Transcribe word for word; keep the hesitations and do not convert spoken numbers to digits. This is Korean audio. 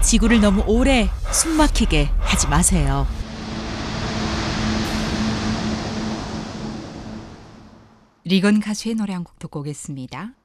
지구를 너무 오래 숨막히게 하지 마세요. 리건 가수의 노래 한 곡 듣고 오겠습니다.